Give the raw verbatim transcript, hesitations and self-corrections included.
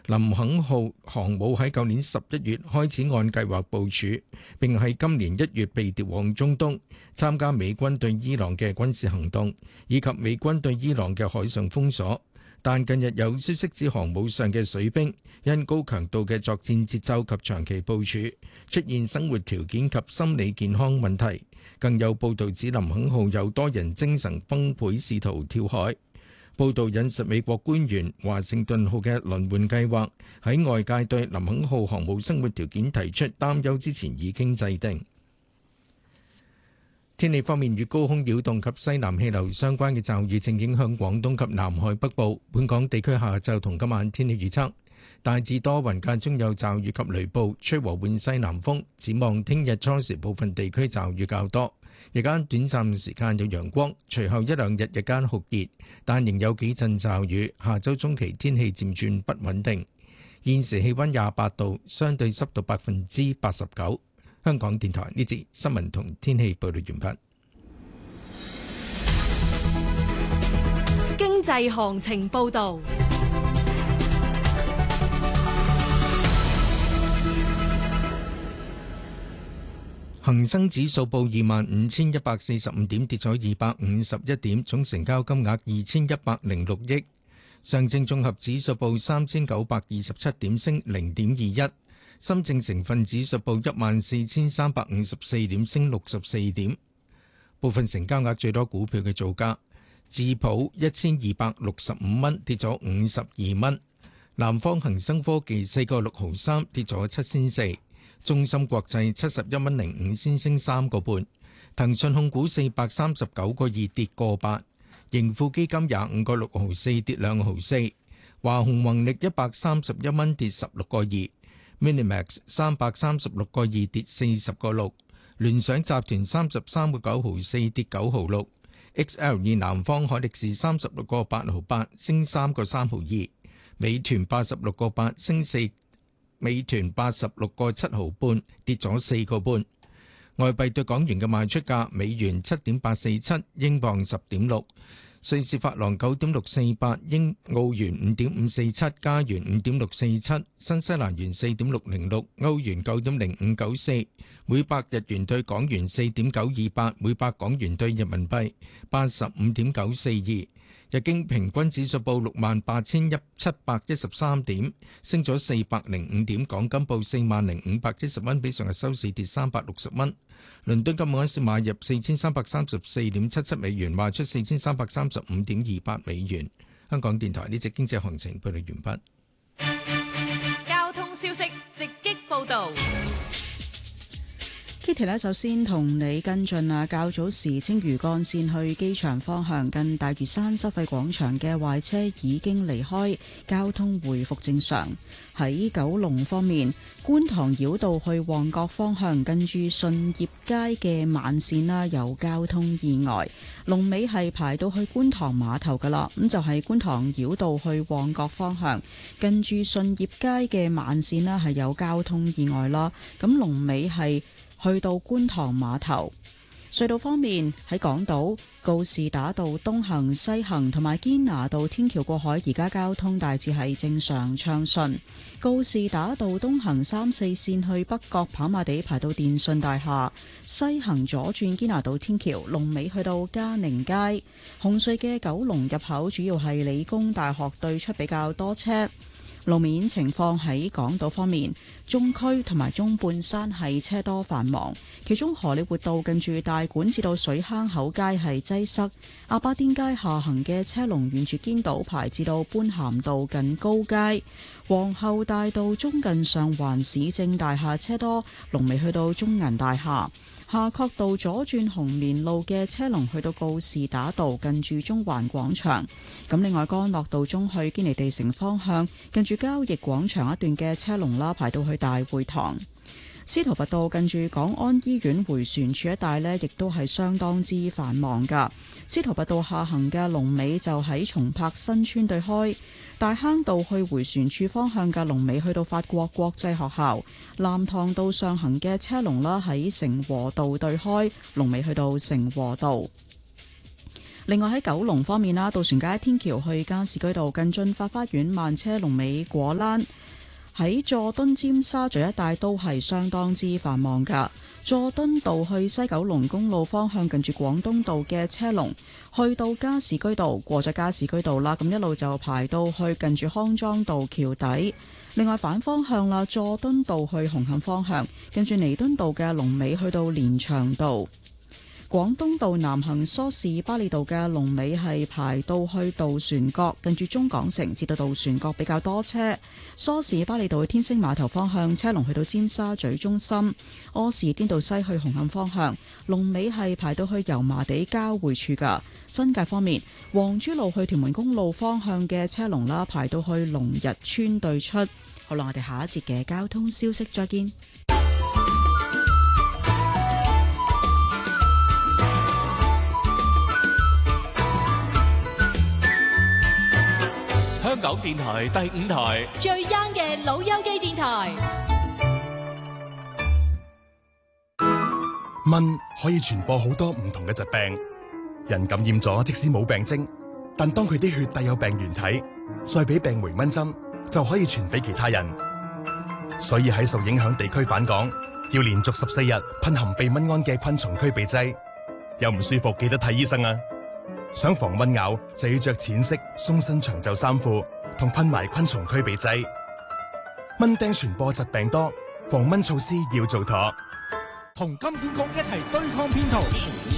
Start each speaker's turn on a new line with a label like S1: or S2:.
S1: 林肯號航母喺舊年十一月開始按計劃部署，並喺今年一月被調往中東參加美軍對伊朗嘅軍事行動，以及美軍對伊朗嘅海上封鎖。但近日有消息指航母上嘅水兵因高強度嘅作戰節奏及長期部署，出現生活條件及心理健康問題。更有報道指林肯號有多人精神崩潰，試圖跳海。報道引述美國官員華盛頓號嘅輪換計劃喺外界對林肯號航母生活條件提出擔憂之前已經制定。天氣方面，與高空擾動及西南氣流相關嘅驟雨正影響廣東及南海北部。本港地區下晝同今晚天氣預測大致多雲，間中有驟雨及雷暴，吹和緩西南風。展望聽日初時部分地區驟雨較多，日間短暫時間有陽光，隨後一兩日日間酷熱，但仍有幾陣驟雨。下週中期天氣漸轉不穩定。現時氣溫廿八度，相對濕度百分之八十九。香港電台呢節新聞同天氣報道完畢。
S2: 經濟行情報道。
S1: 恒生指數報二萬五千一百四十五點，跌咗二百五十一點，總成交金額二千一百零六億。上證綜合指數報三千九百二十七點，升零點二一。深證成分指數報一萬四千三百五十四點，升六十四點。部分成交額最多股票嘅造價：智普一千二百六十五蚊，跌咗五十二蚊；南方恒生科技四個六毫三，跌咗七仙四；中芯國際七十一蚊零五仙，升三個半；騰訊控股四百三十九個二，跌個八；盈富基金廿五個六毫四，跌兩毫四；華虹宏力一百三十一蚊，跌十六個二。Minimax 三百三十六個二，跌四十個六，聯想集團三十三個九毫四，跌九毫六，X L 二南方海力士三十六個八毫八，升三個三毫二，美團八十六個八，升四，美團八十六個七毫半，跌咗四個半。外幣對港元嘅賣出價：美元七點八四七，英鎊十點六。瑞士法郎九點六四八，英澳元五點五四七，加元五點六四七，新西蘭元四點六零六，歐元九點零五九四，每百日元對港元四點九二八，每百港元對人民幣八十五點九四二。日經平均指數報六萬八千七百一十三點，升咗四百零五點。港金報四萬零五百一十蚊，比上日收市跌三百六十蚊。倫敦金每盎司買入四千三百三十四點七七美元，賣出四千三百三十五點二八美元。香港電台呢隻經濟行情報道完
S2: 畢。交通消息直擊報道。
S3: Kitty 咧，首先同你跟進啊，較早時青嶼幹線去機場方向近大嶼山收費廣場嘅壞車已經離開，交通回復正常。喺九龍方面，觀塘繞道去旺角方向近住順業街嘅慢線啦，有交通意外，龍尾係排到去觀塘碼頭噶啦。咁就係觀塘繞道去旺角方向近住順業街嘅慢線啦，係有交通意外啦。咁龍尾係去到觀塘碼頭。隧道方面，喺港島告士打道東行西行同埋堅拿道天橋過海，而家交通大致係正常暢順。告士打道東行三四線去北角跑馬地排到電訊大廈，西行左轉堅拿道天橋，龍尾去到嘉寧街。紅隧嘅九龍入口主要係理工大學對出比較多車。路面情況喺港島方面，中區同埋中半山係車多繁忙，其中荷里活道近住大館至到水坑口街係擠塞，亞巴甸街下行嘅車龍沿住堅道排至到般咸道近高街，皇后大道中近上環市政大廈車多，龍尾去到中銀大廈。夏慤道左轉紅棉路嘅車龍去到告士打道近住中環廣場，咁另外干諾道中去堅尼地城方向近住交易廣場一段嘅車龍啦，排到去大會堂。司徒拔道近住港安醫院迴旋處一帶呢，亦都係相當之繁忙噶。司徒拔道下行嘅龍尾就喺松柏新村對開，大坑道去迴旋處方向嘅龍尾去到法國國際學校，南塘道上行嘅車龍啦喺成和道對開，龍尾去到成和道。 另外喺九龍方面啦，渡船街天橋去加士居道近駿發花園慢車龍尾果欄，喺佐敦尖沙咀一帶都係相當之繁忙噶。佐敦道去西九龍公路方向近住廣東道嘅車龍去到加士居道，過咗加士居道啦，咁一路就排到去近住康莊道橋底。另外反方向啦，佐敦道去紅磡方向近住彌敦道嘅龍尾去到連翔道。廣東道南行梳士巴利道嘅龍尾係排到去渡船角，近住中港城至到渡船角比較多車。梳士巴利道去天星碼頭方向車龍去到尖沙咀中心。柯士甸道西去紅磡方向龍尾係排到去油麻地交匯處噶。新界方面，黃珠路去屯門公路方向嘅車龍啦，排到去龍日村對出。好啦，我哋下一節嘅交通消息再見。
S4: 香港電台第五台
S2: 最 young 嘅老友記電台。
S5: 蚊可以傳播好多唔同嘅疾病，人感染咗即使冇病徵，但當佢啲血帶有病原體，再俾病媒蚊針，就可以傳俾其他人。所以喺受影響地區返港，要連續十四日噴含避蚊胺嘅昆蟲驅避劑。有唔舒服記得睇醫生啊！想防蚊咬就要着淺色鬆身長袖衫褲，同噴埋昆蟲驅避劑。蚊叮傳播疾病多，防蚊措施要做妥。
S6: 同金管局一齊對抗騙徒。